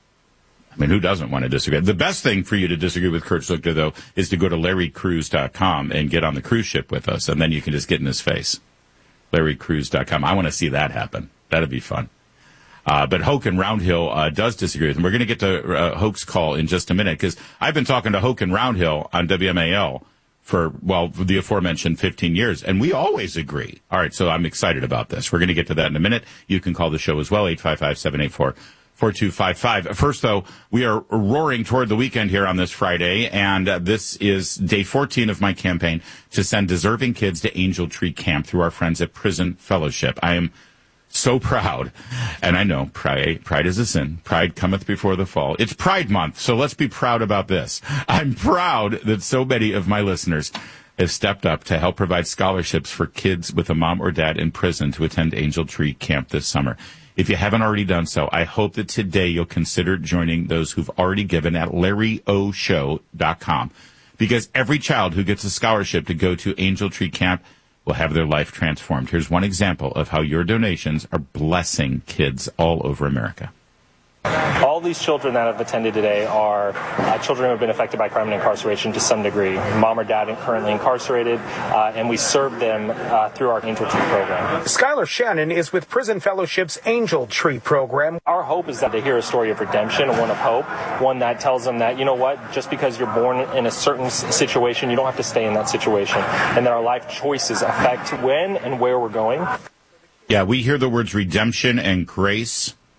I mean, who doesn't want to disagree? The best thing for you to disagree with Kurt Schlichter, though, is to go to larry cruise dot com and get on the cruise ship with us, and then you can just get in his face. larry cruise dot com. I want to see that happen. That'd be fun. Uh, but Hoke and Roundhill uh, does disagree with him. We're going to get to uh, Hoke's call in just a minute, because I've been talking to Hoke and Roundhill on W M A L for, well, the aforementioned fifteen years, and we always agree. All right, so I'm excited about this. We're going to get to that in a minute. You can call the show as well, eight five five, seven eight four, four two five five. First, though, we are roaring toward the weekend here on this Friday, and uh, this is day fourteen of my campaign to send deserving kids to Angel Tree Camp through our friends at Prison Fellowship. I am so proud, and I know pride, pride is a sin. Pride cometh before the fall. It's Pride Month, so let's be proud about this. I'm proud that so many of my listeners have stepped up to help provide scholarships for kids with a mom or dad in prison to attend Angel Tree Camp this summer. If you haven't already done so, I hope that today you'll consider joining those who've already given at larry o show dot com, because every child who gets a scholarship to go to Angel Tree Camp will have their life transformed. Here's one example of how your donations are blessing kids all over America. All these children that have attended today are uh, children who have been affected by crime and incarceration to some degree. Mom or dad are currently incarcerated, uh, and we serve them uh, through our Angel Tree program. Skylar Shannon is with Prison Fellowship's Angel Tree program. Our hope is that they hear a story of redemption, one of hope, one that tells them that, you know what, just because you're born in a certain situation, you don't have to stay in that situation, and that our life choices affect when and where we're going. Yeah, we hear the words redemption and grace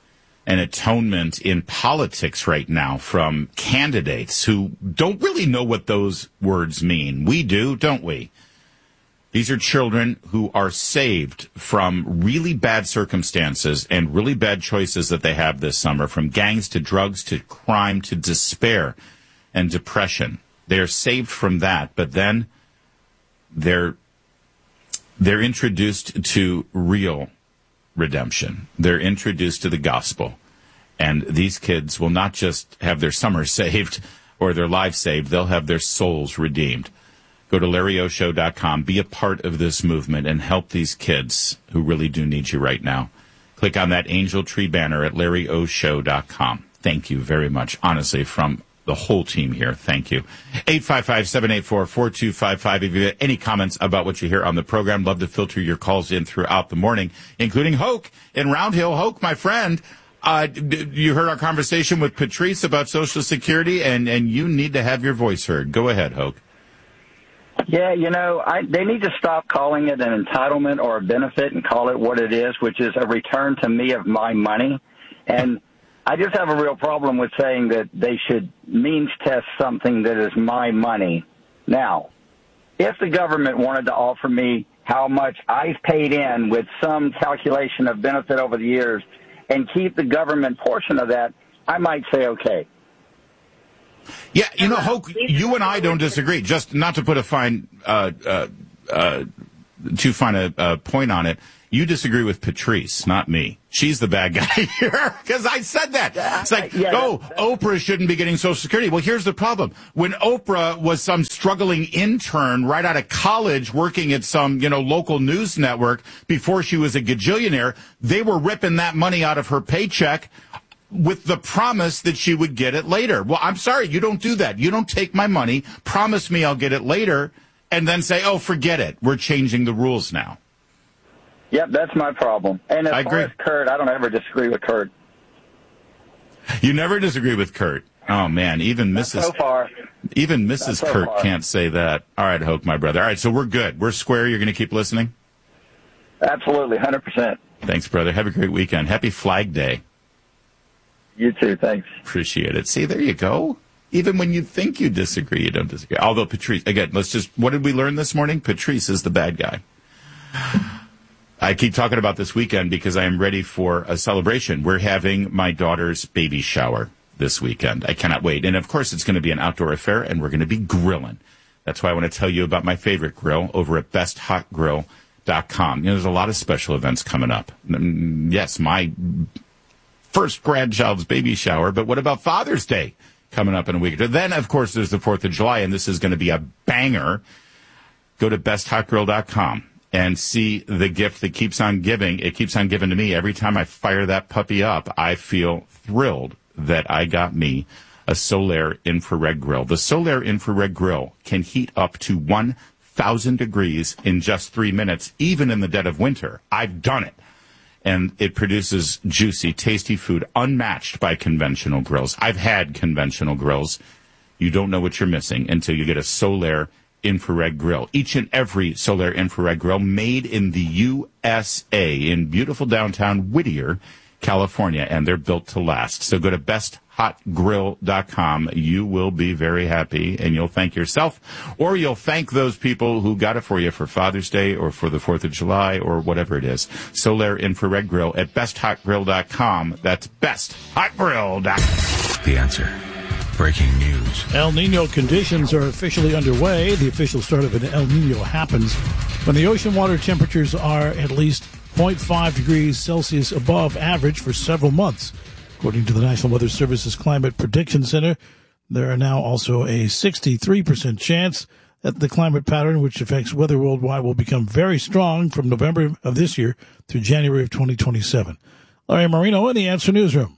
an atonement in politics right now from candidates who don't really know what those words mean. We do, don't we? These are children who are saved from really bad circumstances and really bad choices that they have this summer, from gangs to drugs to crime to despair and depression. They are saved from that, but then they're they're introduced to real redemption. They're introduced to the gospel. And these kids will not just have their summer saved or their lives saved, they'll have their souls redeemed. Go to Larry O Show dot com, be a part of this movement, and help these kids who really do need you right now. Click on that Angel Tree banner at Larry O Show dot com. Thank you very much, honestly, from the whole team here. Thank you. eight five five, seven eight four, four two five five. If you have any comments about what you hear on the program, love to filter your calls in throughout the morning, including Hoke in Round Hill. Hoke, my friend, uh, you heard our conversation with Patrice about Social Security, and, and you need to have your voice heard. Go ahead, Hoke. Yeah, you know, I, they need to stop calling it an entitlement or a benefit and call it what it is, which is a return to me of my money. And I just have a real problem with saying that they should means test something that is my money. Now, if the government wanted to offer me how much I've paid in with some calculation of benefit over the years and keep the government portion of that, I might say okay. Yeah, you know, Hoke, you and I don't disagree. Just not to put a fine, uh, uh, uh, too fine a uh, point on it. You disagree with Patrice, not me. She's the bad guy here, because I said that. It's like, yeah, oh, that, that, Oprah shouldn't be getting Social Security. Well, here's the problem. When Oprah was some struggling intern right out of college working at some, you know, local news network before she was a gajillionaire, they were ripping that money out of her paycheck with the promise that she would get it later. Well, I'm sorry, you don't do that. You don't take my money, promise me I'll get it later, and then say, oh, forget it. We're changing the rules now. Yep, that's my problem. And as I far agree. as Kurt, I don't ever disagree with Kurt. You never disagree with Kurt. Oh, man, even Not Missus so far. Even Missus Not so Kurt far. can't say that. All right, Hoke, my brother. All right, so we're good. We're square. You're going to keep listening? Absolutely, one hundred percent. Thanks, brother. Have a great weekend. Happy Flag Day. You too, thanks. Appreciate it. See, there you go. Even when you think you disagree, you don't disagree. Although Patrice, again, let's just, what did we learn this morning? Patrice is the bad guy. I keep talking about this weekend because I am ready for a celebration. We're having my daughter's baby shower this weekend. I cannot wait. And, of course, it's going to be an outdoor affair, and we're going to be grilling. That's why I want to tell you about my favorite grill over at best hot grill dot com. You know, there's a lot of special events coming up. Yes, my first grandchild's baby shower, but what about Father's Day coming up in a week? Then, of course, there's the fourth of July, and this is going to be a banger. Go to best hot grill dot com. And see the gift that keeps on giving. It keeps on giving to me. Every time I fire that puppy up, I feel thrilled that I got me a Solaire infrared grill. The Solaire infrared grill can heat up to one thousand degrees in just three minutes, even in the dead of winter. I've done it. And it produces juicy, tasty food unmatched by conventional grills. I've had conventional grills. You don't know what you're missing until you get a Solaire infrared grill. Each and every Solaire infrared grill made in the U S A in beautiful downtown Whittier, California, and they're built to last. So go to best hot grill dot com. You will be very happy, and you'll thank yourself, or you'll thank those people who got it for you for Father's Day or for the fourth of July or whatever it is. Solaire infrared grill at best hot grill dot com. That's best hot grill dot com. The Answer. Breaking news. El Nino conditions are officially underway. The official start of an El Nino happens when the ocean water temperatures are at least zero point five degrees Celsius above average for several months. According to the National Weather Service's Climate Prediction Center, there are now also a sixty-three percent chance that the climate pattern, which affects weather worldwide, will become very strong from November of this year through January of twenty twenty-seven. Larry Marino in the Answer Newsroom.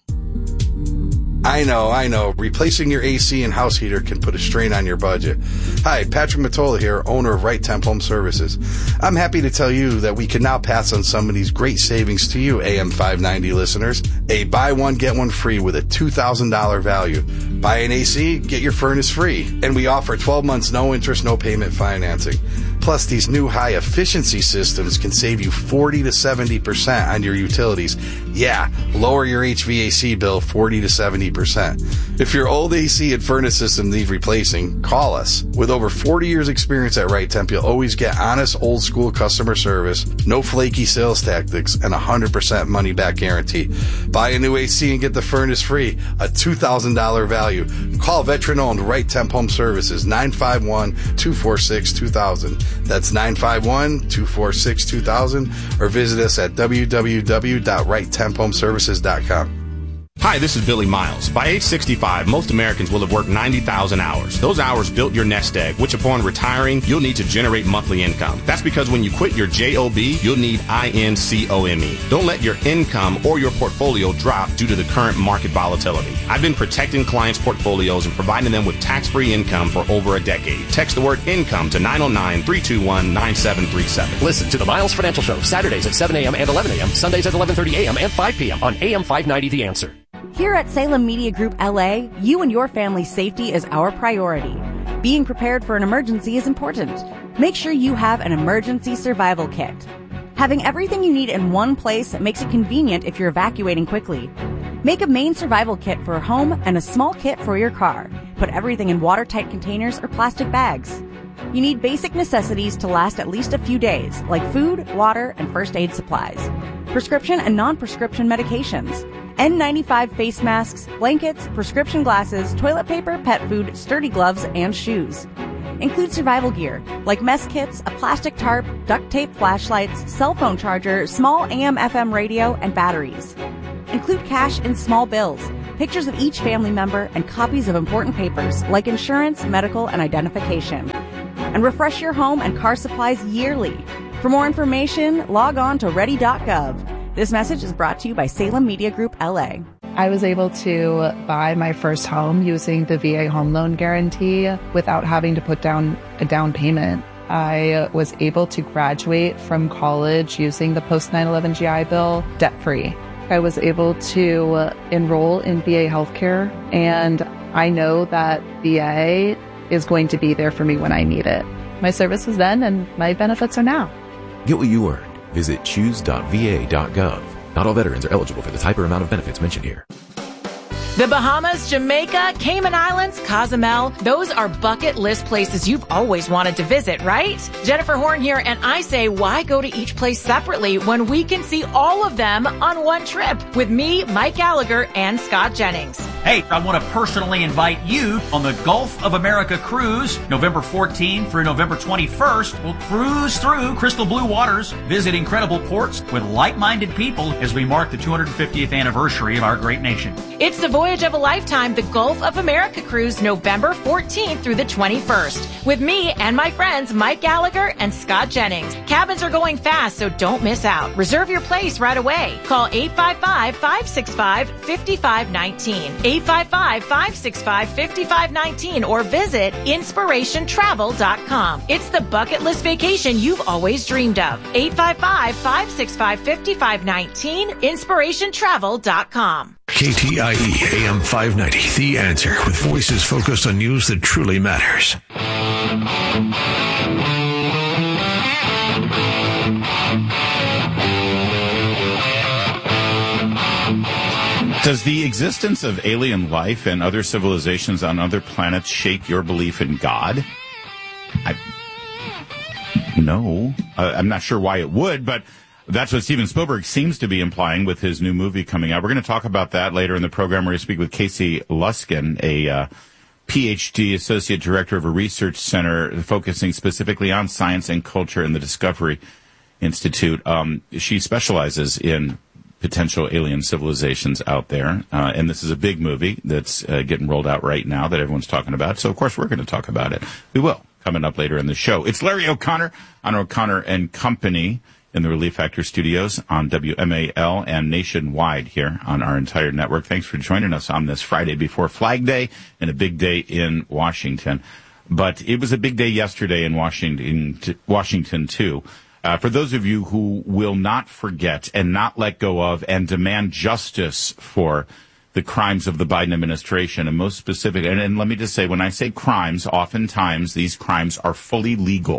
I know, I know. Replacing your A C and house heater can put a strain on your budget. Hi, Patrick Mottola here, owner of Right Temp Home Services. I'm happy to tell you that we can now pass on some of these great savings to you, A M five ninety listeners. A buy one, get one free with a two thousand dollars value. Buy an A C, get your furnace free. And we offer twelve months, no interest, no payment financing. Plus, these new high-efficiency systems can save you forty to seventy percent on your utilities. Yeah, lower your H V A C bill forty to seventy percent. If your old A C and furnace system need replacing, call us. With over forty years experience at Right Temp, you'll always get honest, old-school customer service, no flaky sales tactics, and a one hundred percent money-back guarantee. Buy a new A C and get the furnace free, a two thousand dollars value. Call veteran-owned Right Temp Home Services, nine five one, two four six, two thousand. That's nine five one, two four six, two thousand, or visit us at w w w dot right temp home services dot com. Hi, this is Billy Miles. By age sixty-five, most Americans will have worked ninety thousand hours. Those hours built your nest egg, which upon retiring, you'll need to generate monthly income. That's because when you quit your job, you'll need income. Don't let your income or your portfolio drop due to the current market volatility. I've been protecting clients' portfolios and providing them with tax-free income for over a decade. Text the word income to nine oh nine, three two one, nine seven three seven. Listen to the Miles Financial Show, Saturdays at seven a.m. and eleven a.m., Sundays at eleven thirty a.m. and five p.m. on A M five ninety The Answer. Here at Salem Media Group L A, you and your family's safety is our priority. Being prepared for an emergency is important. Make sure you have an emergency survival kit. Having everything you need in one place makes it convenient if you're evacuating quickly. Make a main survival kit for a home and a small kit for your car. Put everything in watertight containers or plastic bags. You need basic necessities to last at least a few days, like food, water, and first aid supplies. Prescription and non-prescription medications. N ninety-five face masks, blankets, prescription glasses, toilet paper, pet food, sturdy gloves, and shoes. Include survival gear, like mess kits, a plastic tarp, duct tape flashlights, cell phone charger, small A M F M radio, and batteries. Include cash in small bills, pictures of each family member, and copies of important papers, like insurance, medical, and identification. And refresh your home and car supplies yearly. For more information, log on to ready dot gov. This message is brought to you by Salem Media Group L A. I was able to buy my first home using the V A home loan guarantee without having to put down a down payment. I was able to graduate from college using the post nine eleven G I Bill debt-free. I was able to enroll in V A healthcare, and I know that V A is going to be there for me when I need it. My service was then, and my benefits are now. Get what you earned. Visit choose dot v a dot gov. Not all veterans are eligible for the type or amount of benefits mentioned here. The Bahamas, Jamaica, Cayman Islands, Cozumel, those are bucket list places you've always wanted to visit, right? Jennifer Horn here, and I say, why go to each place separately when we can see all of them on one trip with me, Mike Gallagher, and Scott Jennings? Hey, I want to personally invite you on the Gulf of America cruise, November fourteenth through November twenty-first. We'll cruise through crystal blue waters, visit incredible ports with like-minded people as we mark the two hundred fiftieth anniversary of our great nation. It's the voyage of a lifetime, the Gulf of America cruise, November fourteenth through the twenty-first, with me and my friends Mike Gallagher and Scott Jennings. Cabins are going fast, so don't miss out. Reserve your place right away. Call eight five five, five six five, five five one nine, eight five five, five six five, five five one nine, or visit inspiration travel dot com. It's the bucket list vacation you've always dreamed of. eight five five, five six five, five five one nine, inspiration travel dot com. K T I E A M five ninety, The Answer, with voices focused on news that truly matters. Does the existence of alien life and other civilizations on other planets shake your belief in God? I, no. Uh, I'm not sure why it would, but that's what Steven Spielberg seems to be implying with his new movie coming out. We're going to talk about that later in the program. We're going to speak with Casey Luskin, a uh, P H D associate director of a research center focusing specifically on science and culture in the Discovery Institute. Um, she specializes in potential alien civilizations out there. Uh, and this is a big movie that's uh, getting rolled out right now that everyone's talking about. So, of course, we're going to talk about it. We will, coming up later in the show. It's Larry O'Connor on O'Connor and Company in the Relief Factor studios on W M A L and nationwide here on our entire network. Thanks for joining us on this Friday before Flag Day and a big day in Washington. But it was a big day yesterday in Washington, Washington too. Uh, for those of you who will not forget and not let go of and demand justice for the crimes of the Biden administration, and most specific, and, and let me just say, when I say crimes, oftentimes these crimes are fully legal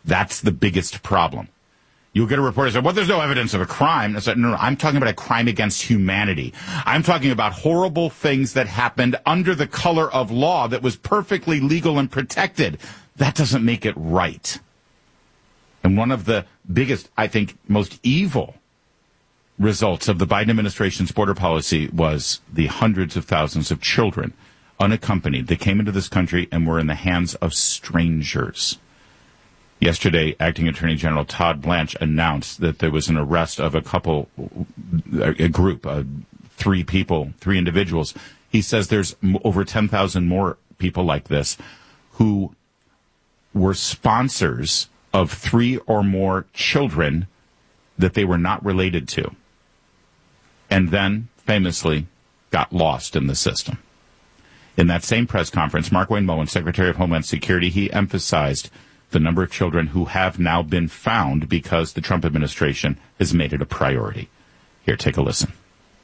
That's the biggest problem. You'll get a report that says, well, there's no evidence of a crime. It's like, no, no, I'm talking about a crime against humanity. I'm talking about horrible things that happened under the color of law that was perfectly legal and protected. That doesn't make it right. And one of the biggest, I think, most evil results of the Biden administration's border policy was the hundreds of thousands of children, unaccompanied, that came into this country and were in the hands of strangers. Yesterday, Acting Attorney General Todd Blanche announced that there was an arrest of a couple, a group, uh, three people, three individuals. He says there's over ten thousand more people like this who were sponsors of three or more children that they were not related to, and then famously got lost in the system. In that same press conference, Markwayne Mullin, Secretary of Homeland Security, he emphasized the number of children who have now been found because the Trump administration has made it a priority. Here, take a listen.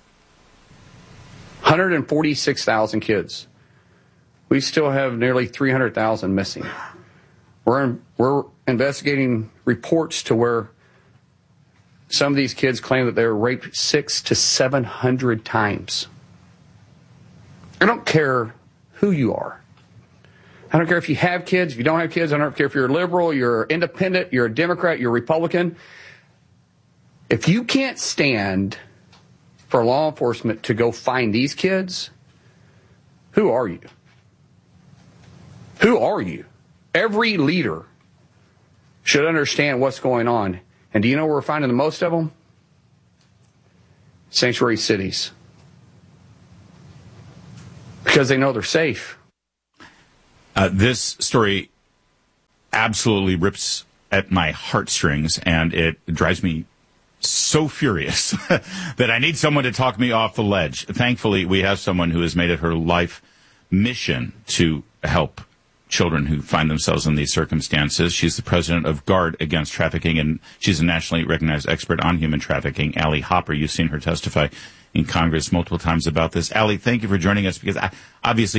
one hundred forty-six thousand kids. We still have nearly three hundred thousand missing. We're, in, we're investigating reports to where some of these kids claim that they were raped six to seven hundred times. I don't care who you are. I don't care if you have kids, if you don't have kids. I don't care if you're a liberal, you're independent, you're a Democrat, you're a Republican. If you can't stand for law enforcement to go find these kids, who are you? Who are you? Every leader should understand what's going on. And do you know where we're finding the most of them? Sanctuary cities. Because they know they're safe. Uh, this story absolutely rips at my heartstrings, and it drives me so furious that I need someone to talk me off the ledge. Thankfully, we have someone who has made it her life mission to help children who find themselves in these circumstances. She's the president of Guard Against Trafficking, and she's a nationally recognized expert on human trafficking. Allie Hopper, you've seen her testify in Congress multiple times about this. Allie, thank you for joining us, because I, obviously